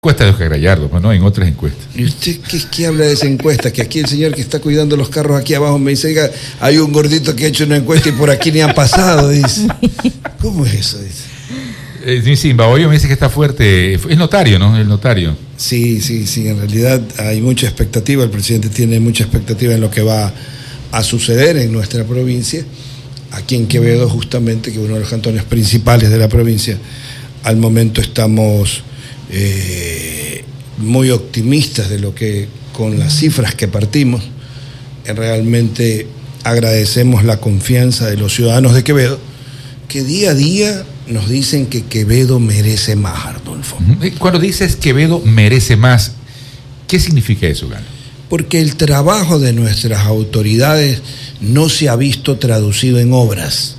Encuesta de Oscar Gallardo, pues no en otras encuestas. ¿Y usted qué habla de esa encuesta? Que aquí el señor que está cuidando los carros aquí abajo me dice, oiga, hay un gordito que ha hecho una encuesta y por aquí ni han pasado, dice. ¿Cómo es eso? Dice. Sí, Baboyo me dice que está fuerte. Es notario, ¿no? El notario. Sí, en realidad hay mucha expectativa, el presidente tiene mucha expectativa en lo que va a suceder en nuestra provincia, aquí en Quevedo justamente, que es uno de los cantones principales de la provincia. Al momento estamos muy optimistas de lo que, con las cifras que partimos, realmente agradecemos la confianza de los ciudadanos de Quevedo, que día a día nos dicen que Quevedo merece más, Arnulfo. Cuando dices Quevedo merece más, ¿qué significa eso, Galo? Porque el trabajo de nuestras autoridades no se ha visto traducido en obras.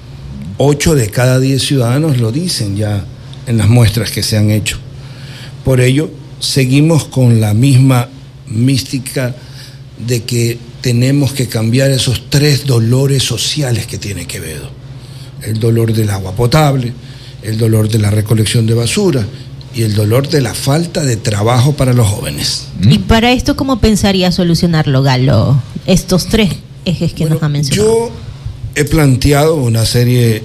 8 de cada 10 ciudadanos lo dicen ya en las muestras que se han hecho. Por ello, seguimos con la misma mística de que tenemos que cambiar esos 3 dolores sociales que tiene Quevedo. El dolor del agua potable, el dolor de la recolección de basura y el dolor de la falta de trabajo para los jóvenes. ¿Y para esto cómo pensaría solucionarlo, Galo? Estos 3 ejes que nos ha mencionado. Yo he planteado una serie,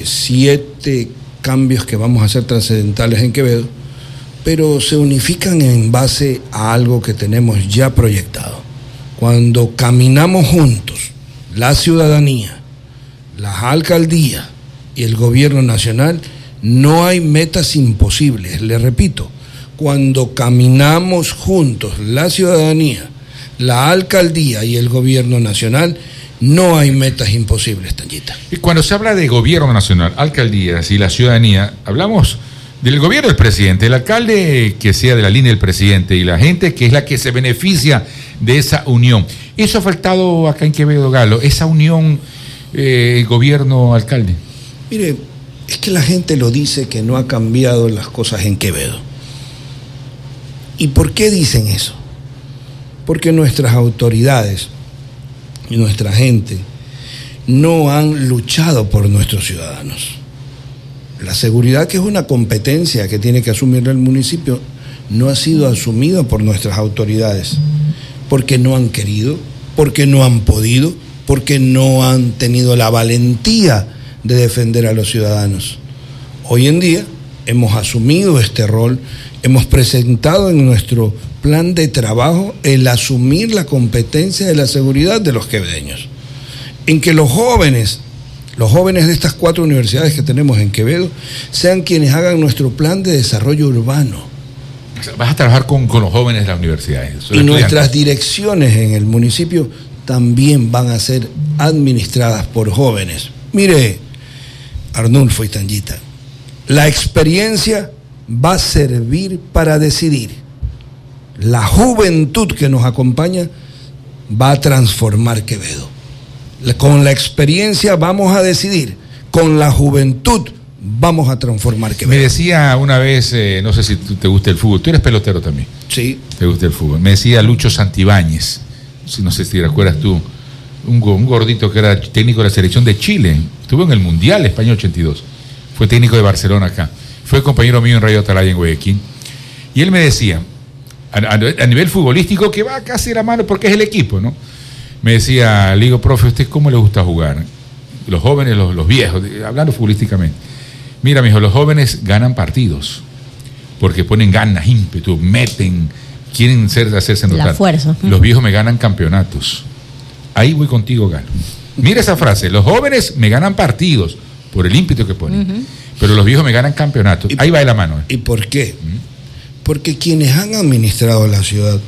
7 cambios que vamos a hacer trascendentales en Quevedo, pero se unifican en base a algo que tenemos ya proyectado. Cuando caminamos juntos, la ciudadanía, las alcaldías y el gobierno nacional, no hay metas imposibles. Le repito, cuando caminamos juntos, la ciudadanía, la alcaldía y el gobierno nacional, no hay metas imposibles, Tanyita. Y cuando se habla de gobierno nacional, alcaldías y la ciudadanía, hablamos del gobierno del presidente, el alcalde que sea de la línea del presidente y la gente que es la que se beneficia de esa unión. Eso ha faltado acá en Quevedo, Galo, esa unión gobierno-alcalde. Mire, es que la gente lo dice que no ha cambiado las cosas en Quevedo. ¿Y por qué dicen eso? Porque nuestras autoridades y nuestra gente no han luchado por nuestros ciudadanos. La seguridad, que es una competencia que tiene que asumir el municipio, no ha sido asumida por nuestras autoridades, porque no han querido, porque no han podido, porque no han tenido la valentía de defender a los ciudadanos. Hoy en día hemos asumido este rol, hemos presentado en nuestro plan de trabajo el asumir la competencia de la seguridad de los quevedeños, en que los jóvenes de estas 4 universidades que tenemos en Quevedo sean quienes hagan nuestro plan de desarrollo urbano. Vas a trabajar con los jóvenes de las universidades. Y nuestras direcciones en el municipio también van a ser administradas por jóvenes. Mire, Arnulfo y Tanyita, la experiencia va a servir para decidir. La juventud que nos acompaña va a transformar Quevedo. Con la experiencia vamos a decidir, con la juventud vamos a transformar Quevedo. Me decía una vez, no sé si te gusta el fútbol, tú eres pelotero también. Sí. Te gusta el fútbol. Me decía Lucho Santibáñez, no sé si te recuerdas tú, un gordito que era técnico de la selección de Chile, estuvo en el Mundial España 82, fue técnico de Barcelona acá, fue compañero mío en Radio Atalaya en Guayaquil, y él me decía, a nivel futbolístico, que va casi la mano porque es el equipo, ¿no? Me decía, le digo, profe, ¿usted cómo le gusta jugar? Los jóvenes, los viejos, hablando futbolísticamente. Mira, mijo, los jóvenes ganan partidos, porque ponen ganas, ímpetu, meten, quieren hacerse notar. La fuerza. Los viejos me ganan campeonatos. Ahí voy contigo, Galo. Mira esa frase, los jóvenes me ganan partidos por el ímpetu que ponen, pero los viejos me ganan campeonatos. Ahí va de la mano. ¿Y por qué? Porque quienes han administrado la ciudad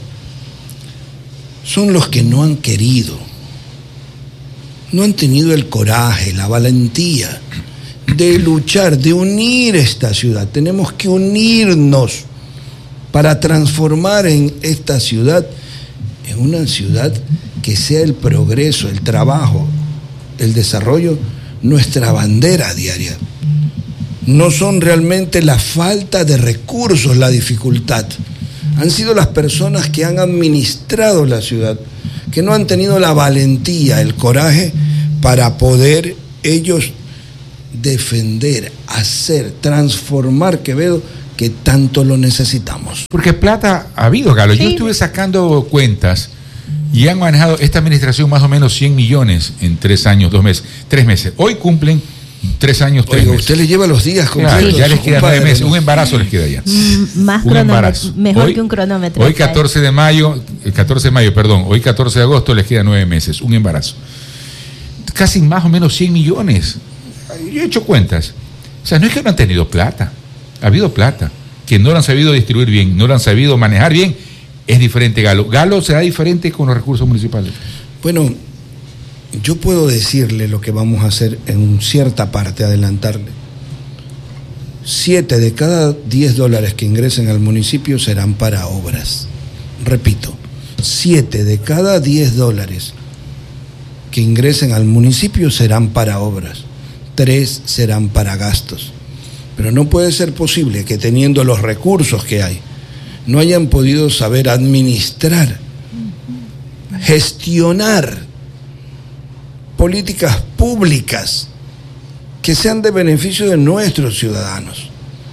son los que no han querido, no han tenido el coraje, la valentía de luchar, de unir esta ciudad. Tenemos que unirnos para transformar en esta ciudad, en una ciudad que sea el progreso, el trabajo, el desarrollo, nuestra bandera diaria. No son realmente la falta de recursos la dificultad. Han sido las personas que han administrado la ciudad, que no han tenido la valentía, el coraje para poder ellos defender, hacer, transformar Quevedo que tanto lo necesitamos. Porque plata ha habido, Galo. Sí. Yo estuve sacando cuentas y han manejado esta administración más o menos 100 millones en 3 años, 3 meses. Hoy cumplen 3 años, 3 Oiga, meses. usted le lleva los días completos. Claro, ya les quedan compadre, 9 meses. ¿no? Un embarazo les queda ya. Más Un embarazo. mejor Hoy- que un cronómetro. Hoy 14 de mayo, hoy 14 de agosto les queda 9 meses, un embarazo. Casi más o menos 100 millones. Yo he hecho cuentas. O sea, no es que no han tenido plata, ha habido plata. Que no lo han sabido distribuir bien, no lo han sabido manejar bien, es diferente, Galo. Galo será diferente con los recursos municipales. Bueno, yo puedo decirle lo que vamos a hacer en cierta parte, adelantarle. 7 de cada 10 dólares que ingresen al municipio serán para obras. Repito, 7 de cada 10 dólares que ingresen al municipio serán para obras. 3 serán para gastos. Pero no puede ser posible que teniendo los recursos que hay, no hayan podido saber administrar, gestionar políticas públicas que sean de beneficio de nuestros ciudadanos.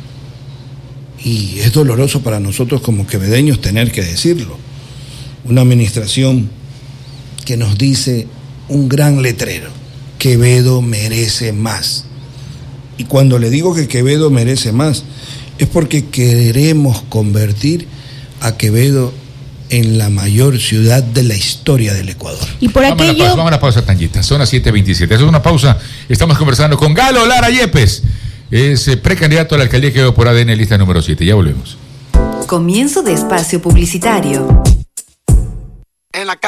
Y es doloroso para nosotros como quevedeños tener que decirlo. Una administración que nos dice un gran letrero: Quevedo merece más. Y cuando le digo que Quevedo merece más, es porque queremos convertir a Quevedo en la mayor ciudad de la historia del Ecuador. Y por aquello... Vamos a la pausa, Tanguita. Son las 7:27. Eso es una pausa. Estamos conversando con Galo Lara Yepes. Es precandidato a la alcaldía que quedó por ADN, lista número 7. Ya volvemos. Comienzo de espacio publicitario. En la